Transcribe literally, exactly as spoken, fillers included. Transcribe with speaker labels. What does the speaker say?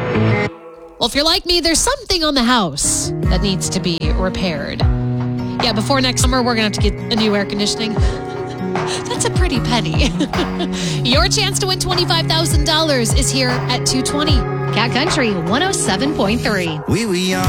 Speaker 1: Well, if you're like me, there's something on the house that needs to be repaired. Yeah, before next summer, we're going to have to get a new air conditioning. That's a pretty penny. Your chance to win twenty-five thousand dollars is here at two twenty. Cat Country one oh seven point three.
Speaker 2: We were young.